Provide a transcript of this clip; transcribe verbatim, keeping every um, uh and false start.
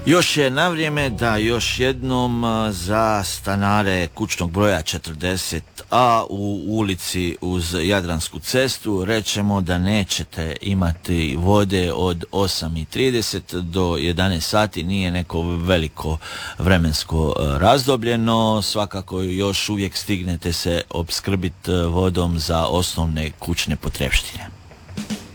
Još je na vrijeme da još jednom za stanare kućnog broja četrdeset a u ulici uz Jadransku cestu rečemo da nećete imati vode od osam i trideset do jedanaest sati, nije neko veliko vremensko razdoblje, no svakako još uvijek stignete se opskrbiti vodom za osnovne kućne potrepštine.